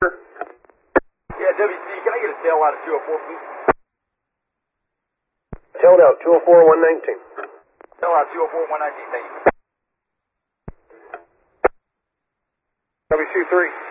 Yeah, WC, can I get a tail out of 204, please? Tailed out, 204, 119. Tail out 204, 119, thank you. WC3.